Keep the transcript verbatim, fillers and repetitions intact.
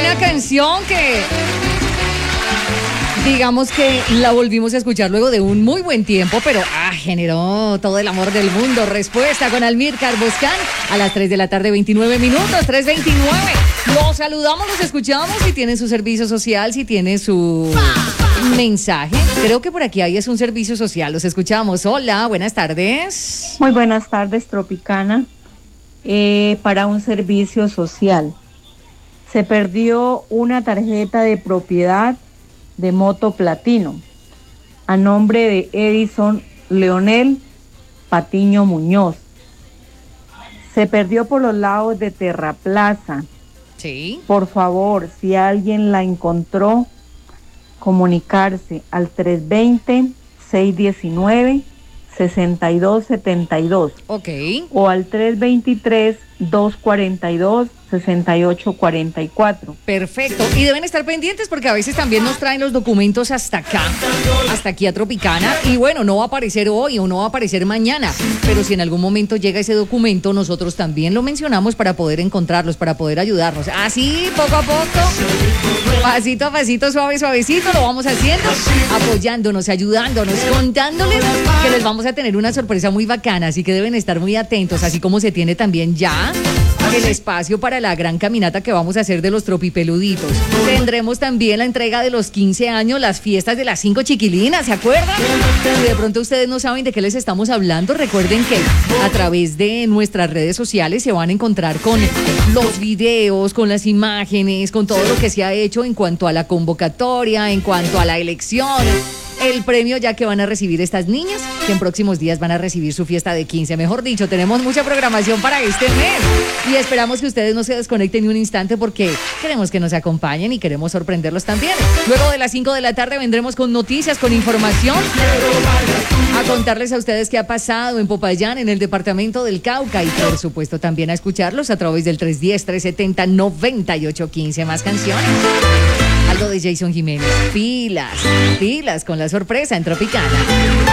Una canción que digamos que la volvimos a escuchar luego de un muy buen tiempo, pero ah, generó todo el amor del mundo. Respuesta con Almícar Boscan a las tres de la tarde, veintinueve minutos, tres veintinueve. Los saludamos, los escuchamos. Si tiene su servicio social, si tiene su mensaje. Creo que por aquí hay es un servicio social. Los escuchamos. Hola, buenas tardes. Muy buenas tardes, Tropicana. Eh, para un servicio social. Se perdió una tarjeta de propiedad de Moto Platino a nombre de Edison Leonel Patiño Muñoz. Se perdió por los lados de Terraplaza. Sí. Por favor, si alguien la encontró, comunicarse al tres veinte, seiscientos diecinueve, sesenta y dos setenta y dos. Ok. O al tres veintitrés, doscientos cuarenta y dos, sesenta y ocho cuarenta y cuatro. Perfecto. Y deben estar pendientes porque a veces también nos traen los documentos hasta acá, hasta aquí a Tropicana. Y bueno, no va a aparecer hoy o no va a aparecer mañana, pero si en algún momento llega ese documento, nosotros también lo mencionamos para poder encontrarlos, para poder ayudarnos. Así, poco a poco, pasito a pasito, suave, suavecito, lo vamos haciendo, apoyándonos, ayudándonos, contándoles que les vamos a tener una sorpresa muy bacana, así que deben estar muy atentos, así como se tiene también ya el espacio para la gran caminata que vamos a hacer de los tropipeluditos. Tendremos también la entrega de los quince años, las fiestas de las cinco chiquilinas, ¿se acuerdan? De pronto ustedes no saben de qué les estamos hablando. Recuerden que a través de nuestras redes sociales se van a encontrar con los videos, con las imágenes, con todo lo que se ha hecho en cuanto a la convocatoria, en cuanto a la elección, el premio ya que van a recibir estas niñas, que en próximos días van a recibir su fiesta de quince. Mejor dicho, tenemos mucha programación para este mes y esperamos que ustedes no se desconecten ni un instante porque queremos que nos acompañen y queremos sorprenderlos también. Luego de las cinco de la tarde vendremos con noticias, con información, a contarles a ustedes qué ha pasado en Popayán, en el departamento del Cauca, y por supuesto también a escucharlos a través del tres diez, trescientos setenta, noventa y ocho quince. Más canciones. Algo de Jason Jiménez. Pilas, pilas con la sorpresa en Tropicana.